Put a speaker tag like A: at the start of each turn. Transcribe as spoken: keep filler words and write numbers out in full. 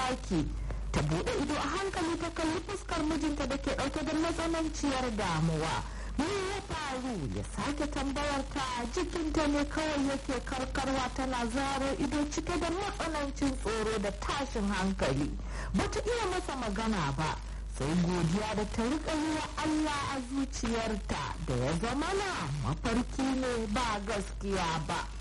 A: ɗaki. Ta buɗe ido a hankali ta kalli fuskar mijinta da ke ɗauke da matsananciyar damuwa. Me ya faru? Ya sake tambayar ta. Jikinta ne kawai yake karkarwa, tana zaro ido cike da matsanancin tsoro da tashin hankali. Bata iya masa magana ba, sai godiya da ta riƙa yi wa Allah a zuciyarta da ya zama na mafarki ne ba gaskiya ba.